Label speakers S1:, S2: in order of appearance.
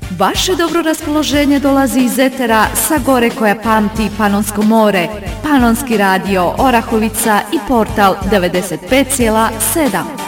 S1: Vaše dobro raspoloženje dolazi iz etera sa gore koja pamti Panonsko more, Panonski radio Orahovica i portal 95,7.